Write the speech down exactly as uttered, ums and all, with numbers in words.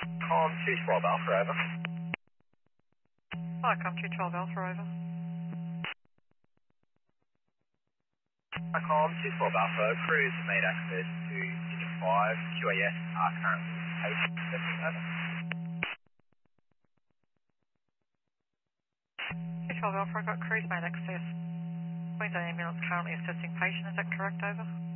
Com two twelve Alpha, over. Hi, come two twelve Alpha, over. Com two twelve Alpha, crews have made access to Unit five. Q A S are currently patient assessing, over. two twelve Alpha, I've got crews made access. Queensland Ambulance currently assessing patient, is that correct, over?